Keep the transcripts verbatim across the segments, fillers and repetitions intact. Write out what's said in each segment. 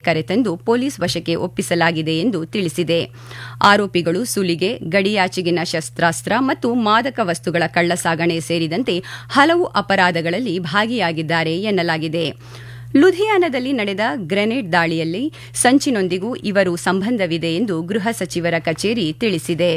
ಕರೆತಂದು ಪೊಲೀಸ್ ವಶಕ್ಕೆ ಒಪ್ಪಿಸಲಾಗಿದೆ ಎಂದು ತಿಳಿಸಿದೆ. ಆರೋಪಿಗಳು ಸುಲಿಗೆ, ಗಡಿಯಾಚೆಗಿನ ಶಸ್ತ್ರಾಸ್ತ್ರ ಮತ್ತು ಮಾದಕ ವಸ್ತುಗಳ ಕಳ್ಳಸಾಗಣೆ ಸೇರಿದಂತೆ ಹಲವು ಅಪರಾಧಗಳಲ್ಲಿ ಭಾಗಿಯಾಗಿದ್ದಾರೆ ಎನ್ನಲಾಗಿದೆ. ಲುಧಿಯಾನದಲ್ಲಿ ನಡೆದ ಗ್ರೆನೇಡ್ ದಾಳಿಯಲ್ಲಿ ಸಂಚಿನೊಂದಿಗೂ ಇವರು ಸಂಬಂಧವಿದೆ ಎಂದು ಗೃಹ ಸಚಿವರ ಕಚೇರಿ ತಿಳಿಸಿದೆ.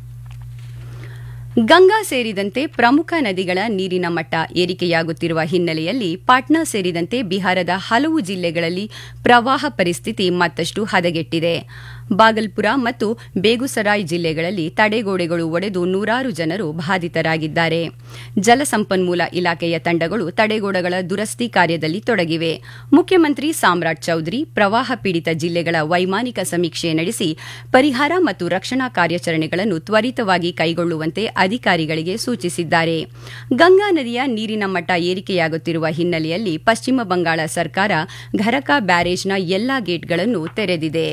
ಗಂಗಾ ಸೇರಿದಂತೆ ಪ್ರಮುಖ ನದಿಗಳ ನೀರಿನ ಮಟ್ಟ ಏರಿಕೆಯಾಗುತ್ತಿರುವ ಹಿನ್ನೆಲೆಯಲ್ಲಿ ಪಾಟ್ನಾ ಸೇರಿದಂತೆ ಬಿಹಾರದ ಹಲವು ಜಿಲ್ಲೆಗಳಲ್ಲಿ ಪ್ರವಾಹ ಪರಿಸ್ಥಿತಿ ಮತ್ತಷ್ಟು ಹದಗೆಟ್ಟಿದೆ. ಬಾಗಲ್ಪುರ ಮತ್ತು ಬೇಗುಸರಾಯ್ ಜಿಲ್ಲೆಗಳಲ್ಲಿ ತಡೆಗೋಡೆಗಳು ಒಡೆದು ನೂರಾರು ಜನರು ಬಾಧಿತರಾಗಿದ್ದಾರೆ. ಜಲಸಂಪನ್ಮೂಲ ಇಲಾಖೆಯ ತಂಡಗಳು ತಡೆಗೋಡೆಗಳ ದುರಸ್ತಿ ಕಾರ್ಯದಲ್ಲಿ ತೊಡಗಿವೆ. ಮುಖ್ಯಮಂತ್ರಿ ಸಾಮ್ರಾಟ್ ಚೌಧರಿ ಪ್ರವಾಹ ಪೀಡಿತ ಜಿಲ್ಲೆಗಳ ವೈಮಾನಿಕ ಸಮೀಕ್ಷೆ ನಡೆಸಿ ಪರಿಹಾರ ಮತ್ತು ರಕ್ಷಣಾ ಕಾರ್ಯಾಚರಣೆಗಳನ್ನು ತ್ವರಿತವಾಗಿ ಕೈಗೊಳ್ಳುವಂತೆ ಅಧಿಕಾರಿಗಳಿಗೆ ಸೂಚಿಸಿದ್ದಾರೆ. ಗಂಗಾ ನದಿಯ ನೀರಿನ ಮಟ್ಟ ಏರಿಕೆಯಾಗುತ್ತಿರುವ ಹಿನ್ನೆಲೆಯಲ್ಲಿ ಪಶ್ಚಿಮ ಬಂಗಾಳ ಸರ್ಕಾರ ಘರಕಾ ಬ್ಯಾರೇಜ್ನ ಎಲ್ಲಾ ಗೇಟ್ಗಳನ್ನು ತೆರೆದಿದೆ.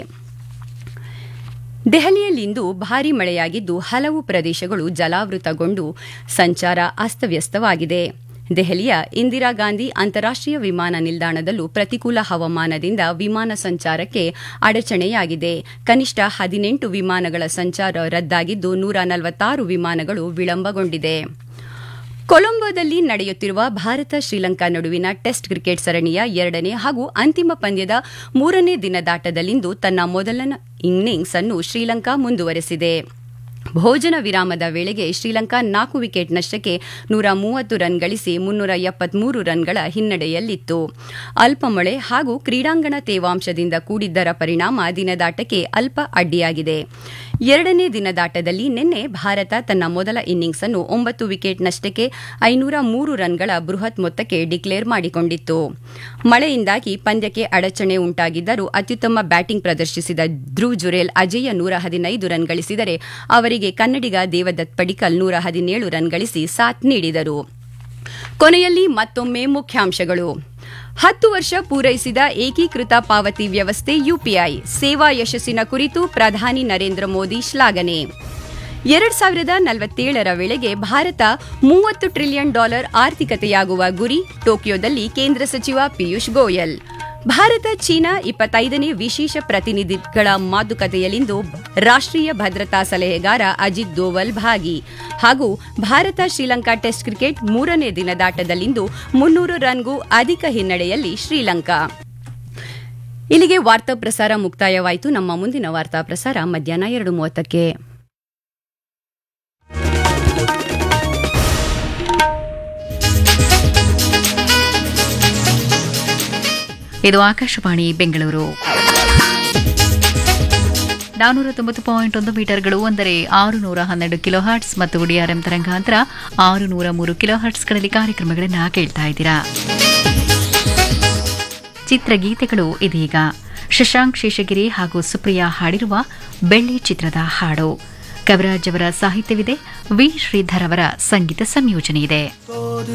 ದೆಹಲಿಯಲ್ಲಿಂದು ಭಾರೀ ಮಳೆಯಾಗಿದ್ದು ಹಲವು ಪ್ರದೇಶಗಳು ಜಲಾವೃತಗೊಂಡು ಸಂಚಾರ ಅಸ್ತವ್ಯಸ್ತವಾಗಿದೆ. ದೆಹಲಿಯ ಇಂದಿರಾ ಗಾಂಧಿ ಅಂತಾರಾಷ್ಟೀಯ ವಿಮಾನ ನಿಲ್ದಾಣದಲ್ಲೂ ಪ್ರತಿಕೂಲ ಹವಾಮಾನದಿಂದ ವಿಮಾನ ಸಂಚಾರಕ್ಕೆ ಅಡಚಣೆಯಾಗಿದೆ. ಕನಿಷ್ಠ ಹದಿನೆಂಟು ವಿಮಾನಗಳ ಸಂಚಾರ ರದ್ದಾಗಿದ್ದು ನೂರ ನಲವತ್ತಾರು ವಿಮಾನಗಳು ವಿಳಂಬಗೊಂಡಿದೆ. ಕೊಲಂಬೋದಲ್ಲಿ ನಡೆಯುತ್ತಿರುವ ಭಾರತ ಶ್ರೀಲಂಕಾ ನಡುವಿನ ಟೆಸ್ಟ್ ಕ್ರಿಕೆಟ್ ಸರಣಿಯ ಎರಡನೇ ಹಾಗೂ ಅಂತಿಮ ಪಂದ್ಯದ ಮೂರನೇ ದಿನದಾಟದಲ್ಲಿಂದು ತನ್ನ ಮೊದಲ ಇನ್ನಿಂಗ್ಸ್ ಅನ್ನು ಶ್ರೀಲಂಕಾ ಮುಂದುವರೆಸಿದೆ. ಭೋಜನ ವಿರಾಮದ ವೇಳೆಗೆ ಶ್ರೀಲಂಕಾ ನಾಲ್ಕು ವಿಕೆಟ್ ನಷ್ಟಕ್ಕೆ ನೂರ ಮೂವತ್ತು ರನ್ ಗಳಿಸಿ ಮುನ್ನೂರ ಎಪ್ಪತ್ಮೂರು ರನ್ಗಳ ಹಿನ್ನಡೆಯಲ್ಲಿತ್ತು. ಅಲ್ಪ ಮಳೆ ಹಾಗೂ ಕ್ರೀಡಾಂಗಣ ತೇವಾಂಶದಿಂದ ಕೂಡಿದ್ದರ ಪರಿಣಾಮ ದಿನದಾಟಕ್ಕೆ ಅಲ್ಪ ಅಡ್ಡಿಯಾಗಿದೆ. ಎರಡನೇ ದಿನದಾಟದಲ್ಲಿ ನಿನ್ನೆ ಭಾರತ ತನ್ನ ಮೊದಲ ಇನ್ನಿಂಗ್ಸ್ ಅನ್ನು ಒಂಬತ್ತು ವಿಕೆಟ್ ನಷ್ಟಕ್ಕೆ ಐನೂರ ಮೂರು ರನ್ಗಳ ಬೃಹತ್ ಮೊತ್ತಕ್ಕೆ ಡಿಕ್ಲೇರ್ ಮಾಡಿಕೊಂಡಿತ್ತು. ಮಳೆಯಿಂದಾಗಿ ಪಂದ್ಯಕ್ಕೆ ಅಡಚಣೆ ಉಂಟಾಗಿದ್ದರೂ ಅತ್ಯುತ್ತಮ ಬ್ಯಾಟಿಂಗ್ ಪ್ರದರ್ಶಿಸಿದ ಧ್ರುವ್ ಜುರೇಲ್ ಅಜೇಯ ನೂರ ಹದಿನೈದು ರನ್ ಗಳಿಸಿದರೆ ಅವರಿಗೆ ಕನ್ನಡಿಗ ದೇವದತ್ ಪಡಿಕ್ಕಲ್ ನೂರ ಹದಿನೇಳು ರನ್ ಗಳಿಸಿ ಸಾಥ್ ನೀಡಿದರು. ಕೊನೆಯಲ್ಲಿ ಮತ್ತೊಮ್ಮೆ ಮುಖ್ಯಾಂಶಗಳು. ಹತ್ತು ವರ್ಷ ಪೂರೈಸಿದ ಏಕೀಕೃತ ಪಾವತಿ ವ್ಯವಸ್ಥೆ ಯುಪಿಐ ಸೇವಾ ಯಶಸ್ಸಿನ ಕುರಿತು ಪ್ರಧಾನಿ ನರೇಂದ್ರ ಮೋದಿ ಶ್ಲಾಘನೆ. ಎರಡ್ ಸಾವಿರದ ನಲವತ್ತೇಳರ ವೇಳೆಗೆ ಭಾರತ ಮೂವತ್ತು ಟ್ರಿಲಿಯನ್ ಡಾಲರ್ ಆರ್ಥಿಕತೆಯಾಗುವ ಗುರಿ, ಟೋಕಿಯೋದಲ್ಲಿ ಕೇಂದ್ರ ಸಚಿವ ಪಿಯೂಷ್ ಗೋಯಲ್. ಭಾರತ ಚೀನಾ ಇಪ್ಪತ್ತೈದನೇ ವಿಶೇಷ ಪ್ರತಿನಿಧಿಗಳ ಮಾತುಕತೆಯಲ್ಲಿಂದು ರಾಷ್ಟ್ರೀಯ ಭದ್ರತಾ ಸಲಹೆಗಾರ ಅಜಿತ್ ದೋವಲ್ ಭಾಗಿ. ಹಾಗೂ ಭಾರತ ಶ್ರೀಲಂಕಾ ಟೆಸ್ಟ್ ಕ್ರಿಕೆಟ್ ಮೂರನೇ ದಿನದಾಟದಲ್ಲಿಂದು ಮುನ್ನೂರು ರನ್ಗೂ ಅಧಿಕ ಹಿನ್ನಡೆಯಲ್ಲಿ ಶ್ರೀಲಂಕಾ. ಇಲ್ಲಿಗೆ ವಾರ್ತಾ ಪ್ರಸಾರ ಮುಕ್ತಾಯವಾಯಿತು. ನಮ್ಮ ಮುಂದಿನ ವಾರ್ತಾ ಪ್ರಸಾರ ಮಧ್ಯಾಹ್ನ ಎರಡು ಮೂವತ್ತಕ್ಕೆ. ಇದು ಆಕಾಶವಾಣಿ ಬೆಂಗಳೂರು. ನಾನೂರ ತೊಂಬತ್ತು ಪಾಯಿಂಟ್ ಒಂದು ಮೀಟರ್ಗಳು ಅಂದರೆ ಆರುನೂರ ಹನ್ನೆರಡು ಕಿಲೋ ಹರ್ಟ್ಸ್ ಮತ್ತು ಡಿಆರ್ಎಂ ತರಂಗಾಂತರ ಆರುನೂರ ಮೂರು ಕಿಲೋ ಹರ್ಟ್ಸ್ಗಳಲ್ಲಿ ಕಾರ್ಯಕ್ರಮಗಳನ್ನು ಕೇಳ್ತಾ ಇದ್ದೀರಾ. ಚಿತ್ರಗೀತೆಗಳು ಇದೀಗ. ಶಶಾಂಕ್ ಶೇಷಗಿರಿ ಹಾಗೂ ಸುಪ್ರಿಯಾ ಹಾಡಿರುವ ಬೆಳ್ಳಿ ಚಿತ್ರದ ಹಾಡು. ಕವಿರಾಜ್ ಅವರ ಸಾಹಿತ್ಯವಿದೆ, ವಿ ಶ್ರೀಧರ್ ಅವರ ಸಂಗೀತ ಸಂಯೋಜನೆ ಇದೆ.